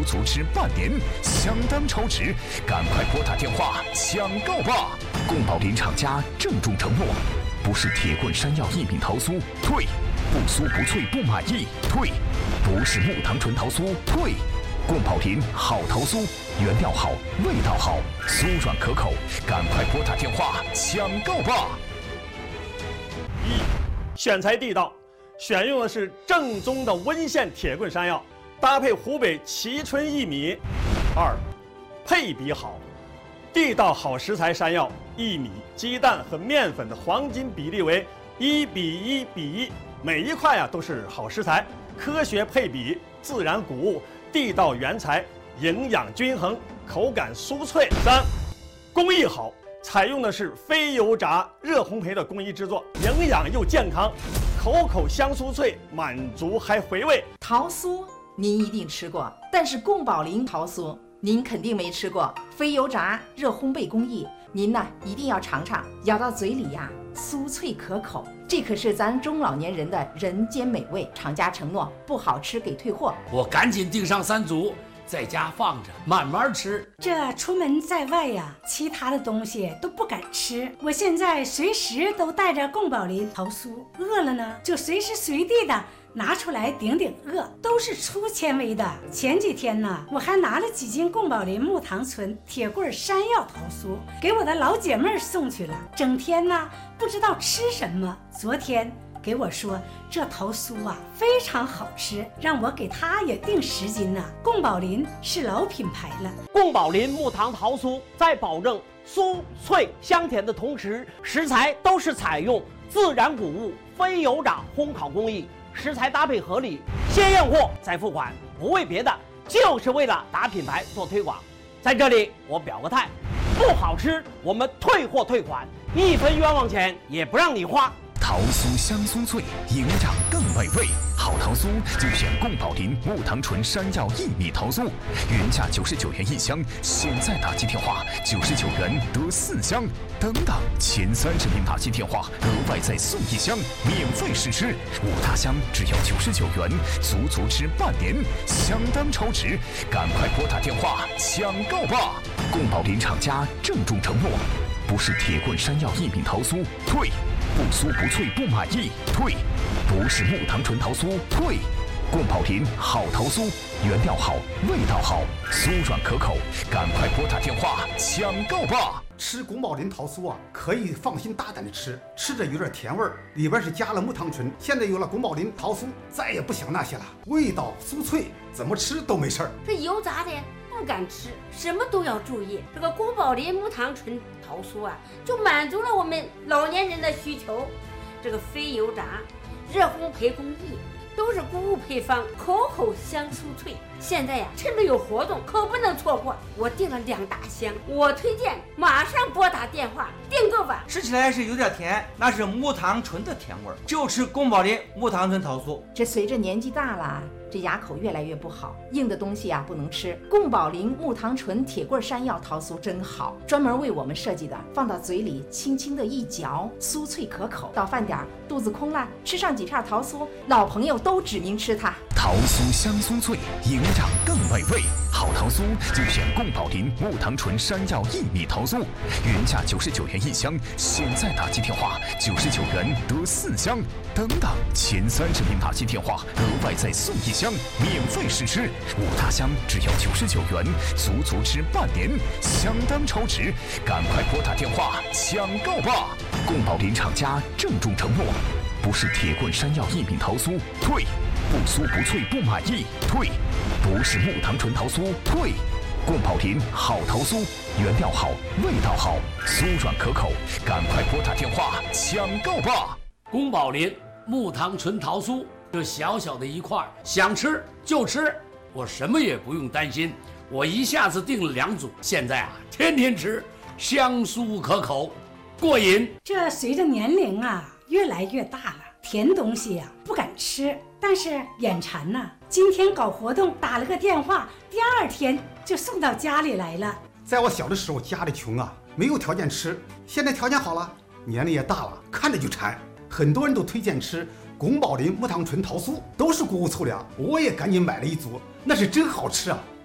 足吃半年，相当超值，赶快拨打电话抢购吧！宫保林厂家郑重承诺，不是铁棍山药薏米桃酥退，不酥不脆不满意退，不是木糖醇桃酥退。宫保林好桃酥，原料好，味道好，酥软可口，赶快拨打电话抢购吧！ 选材地道，选用的是正宗的温县铁棍山药，搭配湖北蕲春薏米。2，配比好，地道好食材山药、薏米、鸡蛋和面粉的黄金比例为1:1:1，每一块都是好食材，科学配比，自然谷物，地道原材，营养均衡，口感酥脆。3，工艺好。采用的是非油炸热烘焙的工艺制作，营养又健康，口口香酥脆，满足还回味。 桃酥您一定吃过，但是宫保林桃酥您肯定没吃过。非油炸热烘焙工艺，您呢一定要尝尝，咬到嘴里呀，酥脆可口，这可是咱中老年人的人间美味。厂家承诺不好吃给退货。 我赶紧订上3组。在家放着，慢慢吃。 这出门在外呀，其他的东西都不敢吃。我现在随时都带着宫保林桃酥，饿了呢就随时随地的拿出来顶顶饿，都是粗纤维的。前几天呢，我还拿了几斤宫保林木糖醇铁棍山药桃酥给我的老姐妹送去了，整天呢不知道吃什么。昨天给我说这桃酥啊非常好吃，让我给他也订10斤呢。宫保林是老品牌了， 宫保林木糖桃酥在保证酥脆香甜的同时，食材都是采用自然谷物非油炸烘烤工艺，食材搭配合理，先验货再付款，不为别的，就是为了打品牌做推广。在这里我表个态，不好吃我们退货退款，1分冤枉钱也不让你花。 桃酥香酥脆，营养更美味。好桃酥就选宫保林木糖醇山药薏米桃酥，原价99元1箱，现在打击电话99元得4箱，等等前30名打击电话额外再送1箱，免费试吃。5大箱只要99元，足足吃半年，相当超值，赶快拨打电话抢购吧！宫保林厂家郑重承诺，不是铁棍山药薏米桃酥退，不酥不脆不满意退，不是木糖醇桃酥退。宫保林好桃酥，原料好，味道好，酥软可口，赶快拨打电话抢购吧！ 吃宫保林桃酥啊，可以放心大胆的吃，吃着有点甜味儿，里边是加了木糖醇。现在有了宫保林桃酥，再也不想那些了，味道酥脆，怎么吃都没事儿。 这油炸的不敢吃，什么都要注意。这个宫保林木糖醇桃酥啊，就满足了我们老年人的需求。这个非油炸热烘焙工艺都是谷物配方，口口香酥脆。现在呀，趁着有活动，可不能错过。我订了2大箱，我推荐马上拨打电话订购吧。 吃起来是有点甜，那是木糖醇的甜味儿，就吃宫保林木糖醇桃酥。 这随着年纪大了，这牙口越来越不好，硬的东西啊不能吃。宫保林木糖醇铁棍山药桃酥真好，专门为我们设计的，放到嘴里轻轻的一嚼，酥脆可口。到饭点肚子空了，吃上几片桃酥，老朋友都指名吃它。 桃酥香酥脆，营养更美味。好桃酥就选宫保林木糖醇山药薏米桃酥，原价99元1箱，现在打击电话99元得4箱，等等前30名打击电话额外再送1箱，免费试吃。5大箱只要99元，足足吃半年，相当超值，赶快拨打电话抢购吧！宫保林厂家郑重承诺，不是铁棍山药薏米桃酥退，不酥不脆不满意退，不是木糖醇桃酥退。宫保林好桃酥，原料好，味道好，酥软可口，赶快拨打电话抢购吧！ 宫保林木糖醇桃酥，这小小的一块，想吃就吃，我什么也不用担心。我一下子订了2组，现在啊，天天吃，香酥可口，过瘾。 这随着年龄啊越来越大了，甜东西呀不敢吃，但是眼馋呐，今天搞活动打了个电话，第2天就送到家里来了。 在我小的时候，家里穷啊，没有条件吃，现在条件好了，年龄也大了，看着就馋。很多人都推荐吃宫保林木糖醇桃酥，都是谷物粗粮，我也赶紧买了1组，那是真好吃啊。